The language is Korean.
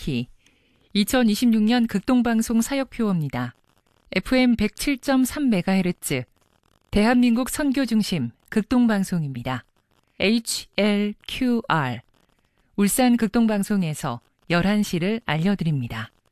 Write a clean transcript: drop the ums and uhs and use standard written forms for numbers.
김영희. 2026년 극동방송 사역표어입니다. FM 107.3MHz 대한민국 선교중심 극동방송입니다. HLQR 울산 극동방송에서 11시를 알려드립니다.